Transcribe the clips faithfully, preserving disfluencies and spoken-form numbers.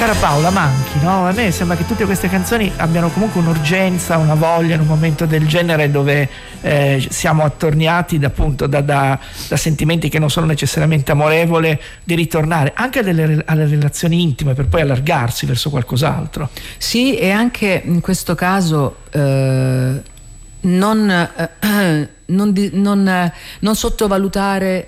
Cara Paola, manchi, no? A me sembra che tutte queste canzoni abbiano comunque un'urgenza, una voglia in un momento del genere dove eh, siamo attorniati da, appunto, da, da, da sentimenti che non sono necessariamente amorevoli, di ritornare anche alle, alle relazioni intime per poi allargarsi verso qualcos'altro. Sì, e anche in questo caso eh, non, eh, non, di, non, non sottovalutare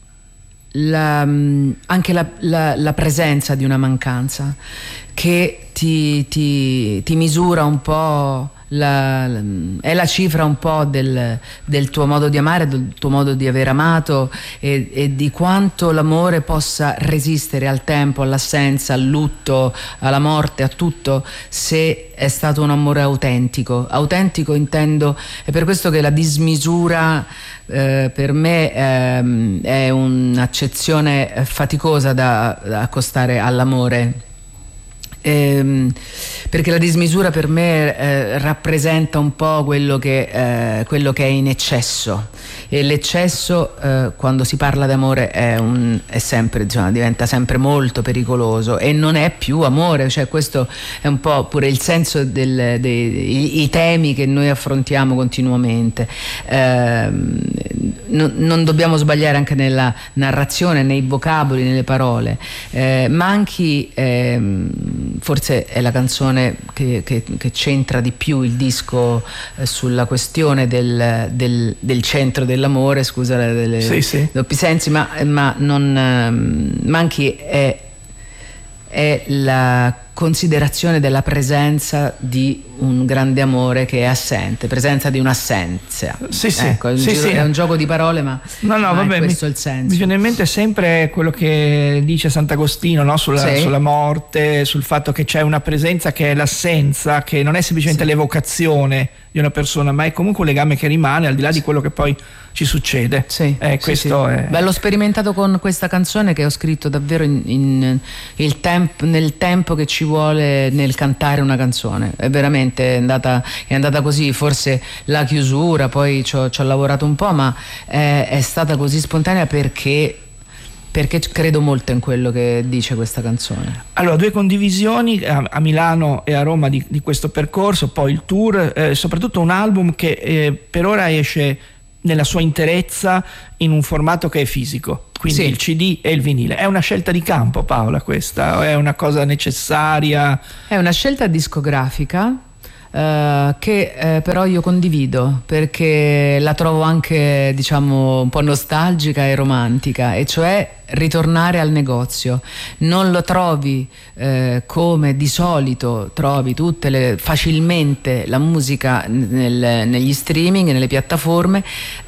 La, anche la, la, la presenza di una mancanza che ti, ti, ti misura un po', la, è la cifra un po' del, del tuo modo di amare, del tuo modo di aver amato e, e di quanto l'amore possa resistere al tempo, all'assenza, al lutto, alla morte, a tutto, se è stato un amore autentico. Autentico intendo, è per questo che la dismisura Eh, per me ehm, è un'accezione faticosa da, da accostare all'amore, ehm, perché la dismisura per me eh, rappresenta un po' quello che, eh, quello che è in eccesso, e l'eccesso eh, quando si parla d'amore è, un, è sempre, diciamo, diventa sempre molto pericoloso e non è più amore, cioè questo è un po' pure il senso del, dei i temi che noi affrontiamo continuamente. Eh, non, non dobbiamo sbagliare anche nella narrazione, nei vocaboli, nelle parole. Eh, Manchi eh, forse è la canzone che, che, che centra di più il disco eh, sulla questione del, del, del centro dell'amore, scusa delle sì, sì. doppi sensi, ma, ma non Manchi è, è la considerazione della presenza di un grande amore che è assente, presenza di un'assenza. Sì, sì, ecco, è, un sì, giro, sì. è un gioco di parole, ma, no, no, ma vabbè, è questo mi, il senso. Mi viene in mente sempre quello che dice Sant'Agostino, no? sulla, sì. sulla morte, sul fatto che c'è una presenza che è l'assenza, che non è semplicemente sì. l'evocazione di una persona, ma è comunque un legame che rimane al di là sì. di quello che poi ci succede. Sì, eh, sì, questo sì. È... Beh, l'ho sperimentato con questa canzone che ho scritto davvero in, in, il temp, nel tempo che ci vuole nel cantare una canzone. È veramente andata, è andata così, forse la chiusura, poi ci ho, ci ho lavorato un po', ma è, è stata così spontanea perché perché credo molto in quello che dice questa canzone. Allora, due condivisioni a, a Milano e a Roma di, di questo percorso, poi il tour, eh, soprattutto un album che eh, per ora esce nella sua interezza in un formato che è fisico, quindi sì. il C D e il vinile. È una scelta di campo, Paola, questa? È una cosa necessaria? È una scelta discografica Uh, che uh, però io condivido, perché la trovo anche, diciamo, un po' nostalgica e romantica, e cioè ritornare al negozio. Non lo trovi uh, come di solito trovi tutte le, facilmente la musica nel, negli streaming, nelle piattaforme, uh,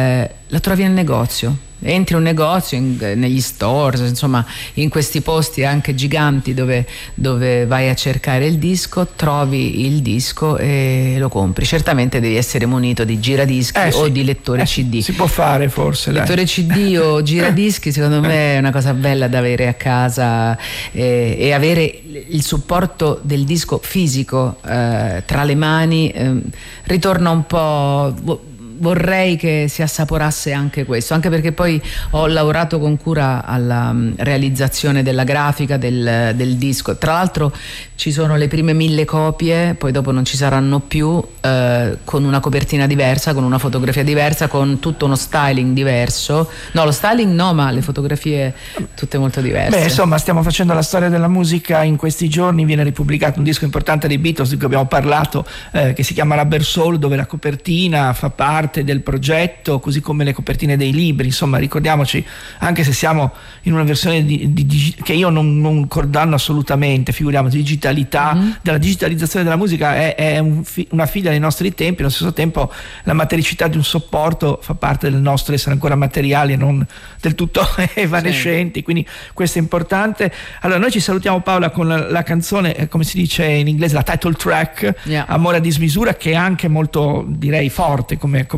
la trovi nel negozio. Entri in un negozio, in, negli stores, insomma in questi posti anche giganti dove, dove vai a cercare il disco, trovi il disco e lo compri. Certamente devi essere munito di giradischi eh, o sì. di lettore eh, C D. Si può fare forse. Lettore dai. C D o giradischi secondo me è una cosa bella da avere a casa, eh, e avere il supporto del disco fisico eh, tra le mani eh, ritorna un po'... Vorrei che si assaporasse anche questo, anche perché poi ho lavorato con cura alla realizzazione della grafica del, del disco. Tra l'altro ci sono le prime mille copie, poi dopo non ci saranno più, eh, con una copertina diversa, con una fotografia diversa, con tutto uno styling diverso. No, lo styling no, ma le fotografie tutte molto diverse. Beh, insomma, stiamo facendo la storia della musica in questi giorni. Viene ripubblicato un disco importante dei Beatles di cui abbiamo parlato, eh, che si chiama Rubber Soul, dove la copertina fa parte del progetto, così come le copertine dei libri. Insomma, ricordiamoci, anche se siamo in una versione di, di, di, che io non, non condanno assolutamente, figuriamoci, digitalità, mm-hmm. della digitalizzazione della musica è, è un fi, una figlia dei nostri tempi. Allo stesso tempo la matericità di un supporto fa parte del nostro essere ancora materiali e non del tutto evanescenti, sì. Quindi questo è importante. Allora noi ci salutiamo, Paola, con la, la canzone, come si dice in inglese, la title track, yeah. Amore a dismisura, che è anche molto, direi, forte come, come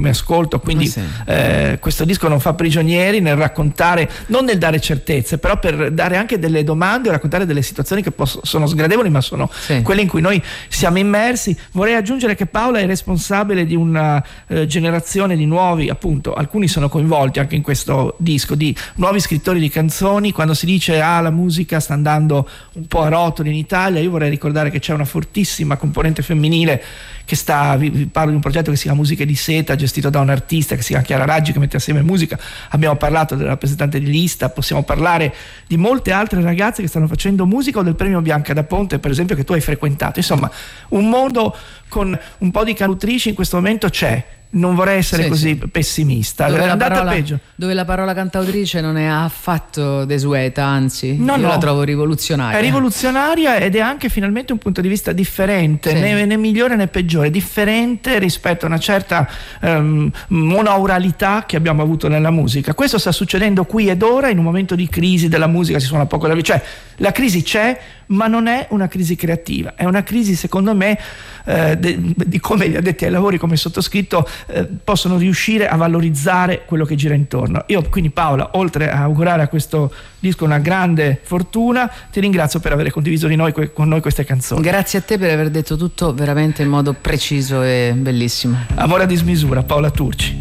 come ascolto, quindi ah, sì. eh, questo disco non fa prigionieri nel raccontare, non nel dare certezze, però per dare anche delle domande o raccontare delle situazioni che posso, sono sgradevoli, ma sono sì. quelle in cui noi siamo immersi. Vorrei aggiungere che Paola è responsabile di una eh, generazione di nuovi, appunto, alcuni sono coinvolti anche in questo disco, di nuovi scrittori di canzoni. Quando si dice ah la musica sta andando un po' a rotoli in Italia, io vorrei ricordare che c'è una fortissima componente femminile che sta, vi, vi parlo di un progetto che si chiama Musiche di Seta, gestito da un artista che si chiama Chiara Raggi, che mette assieme musica. Abbiamo parlato della rappresentante di Lista, possiamo parlare di molte altre ragazze che stanno facendo musica, o del premio Bianca da Ponte, per esempio, che tu hai frequentato. Insomma, un mondo con un po' di canautrici in questo momento c'è. Non vorrei essere sì, così sì. pessimista, dove è la, andata parola, peggio. Dove la parola cantautrice non è affatto desueta, anzi no, io no. la trovo rivoluzionaria. È rivoluzionaria ed è anche finalmente un punto di vista differente, sì. né, né migliore né peggiore, differente rispetto a una certa um, monauralità che abbiamo avuto nella musica. Questo sta succedendo qui ed ora, in un momento di crisi della musica, si suona poco la cioè la crisi c'è, ma non è una crisi creativa, è una crisi, secondo me, eh, de, di come gli addetti ai lavori come sottoscritto eh, possono riuscire a valorizzare quello che gira intorno. Io quindi, Paola, oltre a augurare a questo disco una grande fortuna, ti ringrazio per aver condiviso di noi, con noi queste canzoni. Grazie a te per aver detto tutto veramente in modo preciso e bellissimo. Amore a dismisura, Paola Turci.